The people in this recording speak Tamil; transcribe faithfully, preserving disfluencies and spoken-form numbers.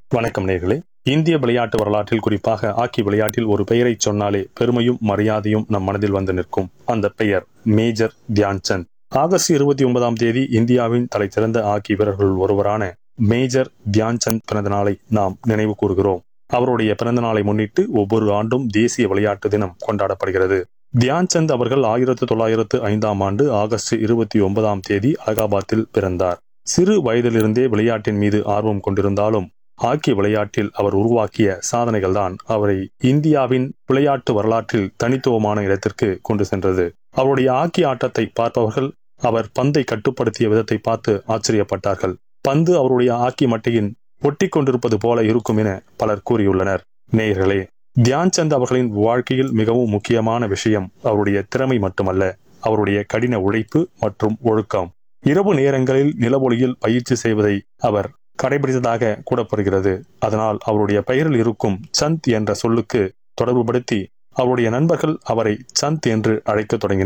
வணக்கம் நேர்களே. இந்திய விளையாட்டு வரலாற்றில், குறிப்பாக ஹாக்கி விளையாட்டில் ஒரு பெயரை சொன்னாலே பெருமையும் மரியாதையும் நம் மனதில் வந்து நிற்கும். அந்த பெயர் மேஜர் தியான்சந்த். ஆகஸ்ட் இருபத்தி ஒன்பதாம் தேதி இந்தியாவின் தலைசிறந்த ஹாக்கி வீரர்கள் ஒருவரான மேஜர் தியான்சந்த் பிறந்த நாளை நாம் நினைவு கூறுகிறோம். அவருடைய பிறந்த நாளை முன்னிட்டு ஒவ்வொரு ஆண்டும் தேசிய விளையாட்டு தினம் கொண்டாடப்படுகிறது. தியான்சந்த் அவர்கள் ஆயிரத்து தொள்ளாயிரத்து ஐந்தாம் ஆண்டு ஆகஸ்ட் இருபத்தி ஒன்பதாம் தேதி அலகாபாத்தில் பிறந்தார். சிறு வயதிலிருந்தே விளையாட்டின் மீது ஆர்வம் கொண்டிருந்தாலும் ஹாக்கி விளையாட்டில் அவர் உருவாக்கிய சாதனைகள் தான் அவரை இந்தியாவின் விளையாட்டு வரலாற்றில் தனித்துவமான இடத்திற்கு கொண்டு சென்றது. அவருடைய ஹாக்கி ஆட்டத்தை பார்ப்பவர்கள் அவர் பந்தை கட்டுப்படுத்திய விதத்தை பார்த்து ஆச்சரியப்பட்டார்கள். பந்து அவருடைய ஹாக்கி மட்டையின் ஒட்டி கொண்டிருப்பது போல இருக்கும் என பலர் கூறியுள்ளனர். நேயர்களே, தியான்சந்த் அவர்களின் வாழ்க்கையில் மிகவும் முக்கியமான விஷயம் அவருடைய திறமை மட்டுமல்ல, அவருடைய கடின உழைப்பு மற்றும் ஒழுக்கம். இரவு நேரங்களில் நிலவொளியில் பயிற்சி செய்வதை அவர் கடைபிடித்ததாக கூறப்படுகிறது. அதனால் அவருடைய பெயரில் இருக்கும் சந்த் என்ற சொல்லுக்கு தொடர்புபடுத்தி அவருடைய நண்பர்கள் அவரை சந்த் என்று அழைக்க தொடங்கினர்.